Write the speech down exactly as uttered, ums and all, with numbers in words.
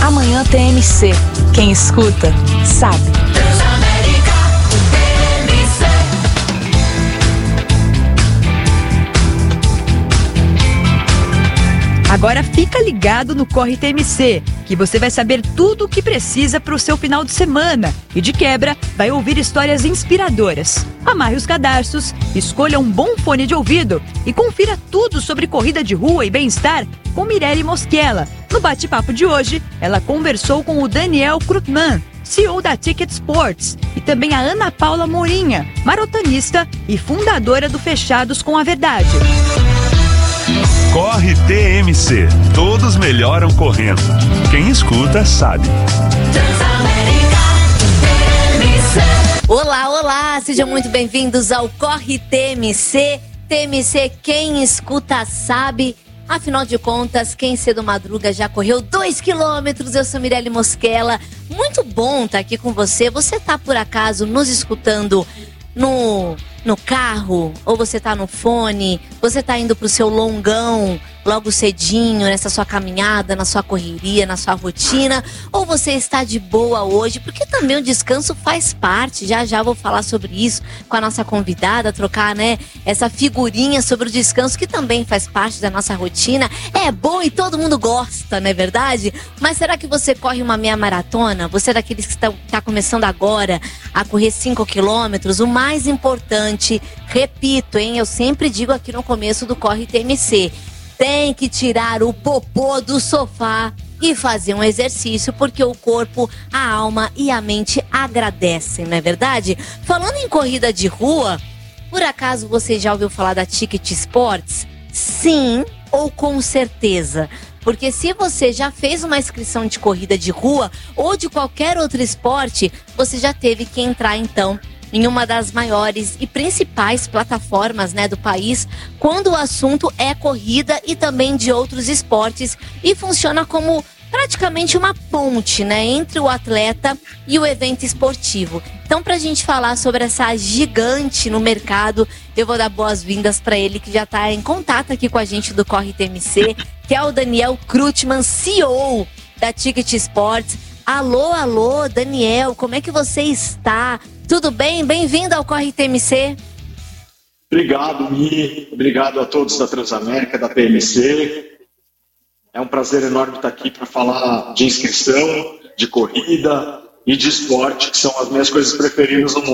Amanhã T M C. Quem escuta, sabe. Agora fica ligado no Corre T M C, que você vai saber tudo o que precisa para o seu final de semana. E de quebra, vai ouvir histórias inspiradoras. Amarre os cadarços, escolha um bom fone de ouvido e confira tudo sobre corrida de rua e bem-estar com Mirelle Mosquela. No bate-papo de hoje, ela conversou com o Daniel Krutman, C E O da Ticket Sports, e também a Ana Paula Morinha, maratonista e fundadora do Fechados com a Verdade. Corre T M C. Todos melhoram correndo. Quem escuta, sabe. Olá, olá! Sejam muito bem-vindos ao Corre T M C. T M C, quem escuta, sabe. Afinal de contas, quem cedo madruga já correu dois quilômetros. Eu sou Mirelle Mosquela. Muito bom estar aqui com você. Você está, por acaso, nos escutando no... no carro, ou você tá no fone, você tá indo pro seu longão logo cedinho, nessa sua caminhada, na sua correria, na sua rotina, ou você está de boa hoje, porque também o descanso faz parte. Já já vou falar sobre isso com a nossa convidada, trocar, né, essa figurinha sobre o descanso, que também faz parte da nossa rotina. É bom e todo mundo gosta, não é verdade? Mas será que você corre uma meia maratona? Você é daqueles que está tá começando agora a correr cinco quilômetros? O mais importante, repito, hein, eu sempre digo aqui no começo do Corre T M C, tem que tirar o popô do sofá e fazer um exercício, porque o corpo, a alma e a mente agradecem, não é verdade? Falando em corrida de rua, por acaso você já ouviu falar da Ticket Sports? Sim, ou com certeza. Porque se você já fez uma inscrição de corrida de rua ou de qualquer outro esporte, você já teve que entrar então em uma das maiores e principais plataformas, né, do país, quando o assunto é corrida e também de outros esportes, e funciona como praticamente uma ponte, né, entre o atleta e o evento esportivo. Então, para a gente falar sobre essa gigante no mercado, eu vou dar boas-vindas para ele, que já está em contato aqui com a gente do Corre T M C, que é o Daniel Krutman, C E O da Ticket Sports. Alô, alô, Daniel, como é que você está? Tudo bem? Bem-vindo ao Corre T M C. Obrigado, Mi. Obrigado a todos da Transamérica, da T M C. É um prazer enorme estar aqui para falar de inscrição, de corrida e de esporte, que são as minhas coisas preferidas no mundo.